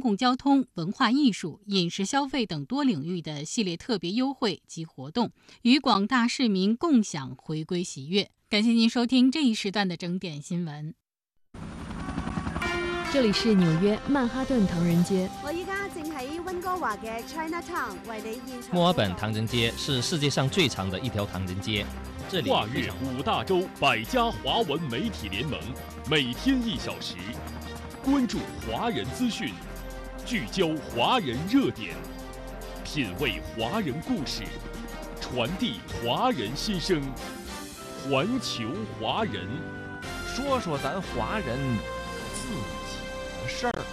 共交通、文化艺术、饮食消费等多领域的系列特别优惠及活动，与广大市民共享回归喜悦。感谢您收听这一时段的整点新闻。 这里是纽约曼哈顿唐人街。 我依家正喺温哥華嘅 Chinatown 為你現場。 墨爾本唐人街是世界上最長的一條唐人街，這裡跨越5大洲100家華文媒體聯盟，每天1小時，關注華人資訊，聚焦華人熱點，品味華人故事，傳遞華人心聲，環球華人， 說說咱華人自己的事兒。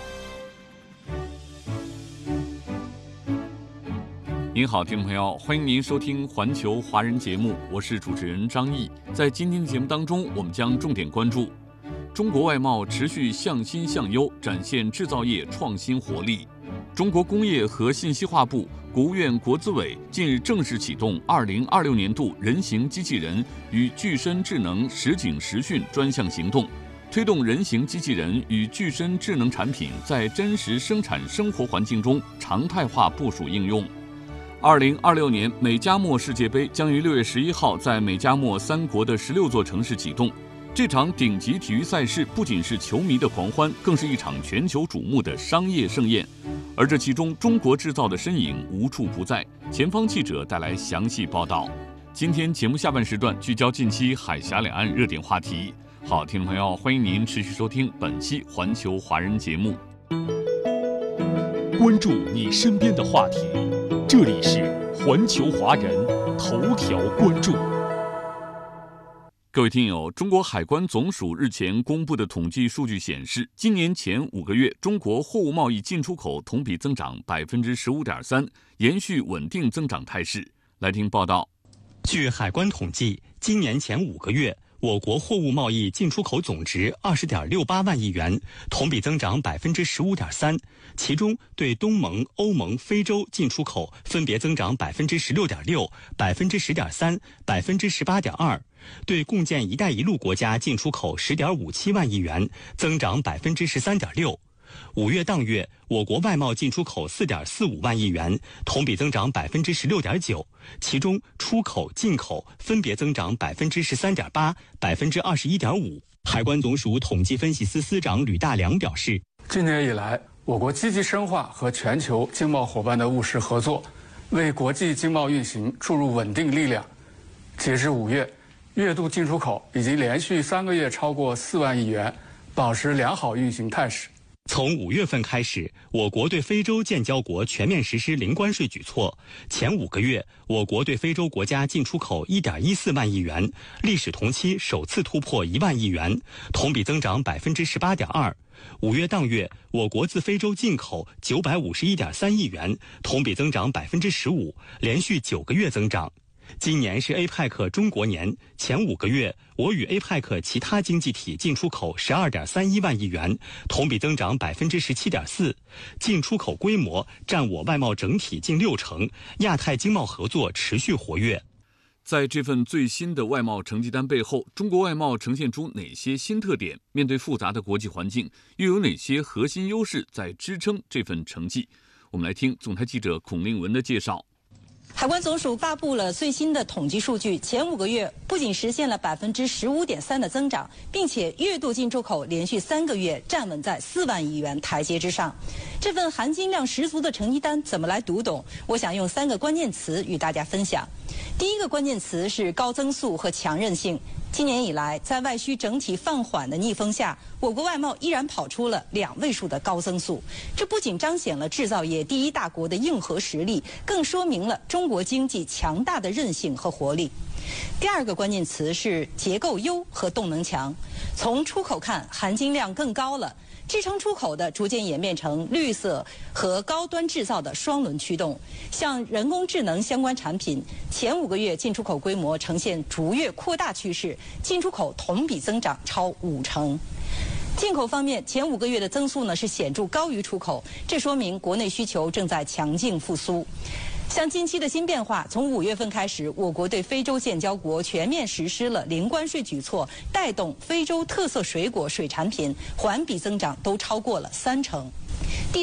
您好，听众朋友，欢迎您收听环球华人节目，我是主持人张毅。在今天的节目当中，我们将重点关注中国外贸持续向新向优，展现制造业创新活力。中国工业和信息化部、国务院国资委近日正式启动2026年度人形机器人与具身智能实警实训专项行动，推动人形机器人与具身智能产品在真实生产生活环境中常态化部署应用。2026年美加墨世界杯将于6月11号在美加墨3国的16座城市启动。这场顶级体育赛事不仅是球迷的狂欢，更是一场全球瞩目的商业盛宴。而这其中中国制造的身影无处不在。前方记者带来详细报道。今天节目下半时段聚焦近期海峡两岸热点话题。好，听众朋友，欢迎您持续收听本期环球华人节目。 关注你身边的话题，这里是环球华人头条关注。 各位听友，中国海关总署日前公布的统计数据显示，今年前5个月，中国货物贸易进出口同比增长 15.3%， 延续稳定增长态势。来听报道。 据海关统计，今年前5个月，我国货物贸易进出口总值 20.68 万亿元，同比增长 15.3%， 其中对东盟、欧盟、非洲进出口分别增长 16.6%、10.3%、18.2%，对共建“一带一路”国家进出口 10.57 万亿元，增长 13.6%。5月当月，我国外贸进出口 4.45 万亿元，同比增长 16.9%， 其中出口、进口分别增长 13.8%、21.5%。海关总署统计分析司司长吕大良表示， 今年以来，我国积极深化和全球经贸伙伴的务实合作，为国际经贸运行注入稳定力量。截至5月，月度进出口已经连续3个月超过4万亿元，保持良好运行态势。 从5月份开始，我国对非洲建交国全面实施零关税举措。前5个月，我国对非洲国家进出口 1.14 万亿元，历史同期首次突破1万亿元，同比增长 18.2%。5月当月，我国自非洲进口 951.3 亿元，同比增长 15%， 连续9个月增长。今年是 APEC 中国年，前5个月，我与 APEC 其他经济体进出口 12.31 万亿元，同比增长 17.4%， 进出口规模占我外贸整体近60%，亚太经贸合作持续活跃。 在这份最新的外贸成绩单背后，中国外贸呈现出哪些新特点？面对复杂的国际环境，又有哪些核心优势在支撑这份成绩？我们来听总台记者孔令文的介绍。 海关总署发布了最新的统计数据，前5个月不仅实现了 15.3% 的增长，并且月度进出口连续3个月站稳在4万亿元台阶之上。这份含金量十足的成绩单怎么来读懂？我想用3个关键词与大家分享。第一个关键词是高增速和强韧性。今年以来，在外需整体放缓的逆风下，我国外贸依然跑出了2位数的高增速。这不仅彰显了制造业第一大国的硬核实力，更说明了中国经济强大的韧性和活力。第二个关键词是结构优和动能强。从出口看，含金量更高了。支撑出口的逐渐演变成绿色和高端制造的双轮驱动，像人工智能相关产品，前5个月进出口规模呈现逐月扩大趋势，进出口同比增长超50%。进口方面，前5个月的增速是显著高于出口，这说明国内需求正在强劲复苏。像近期的新变化，从5月份开始，我国对非洲建交国全面实施了零关税举措，带动非洲特色水果、水产品环比增长都超过了30%。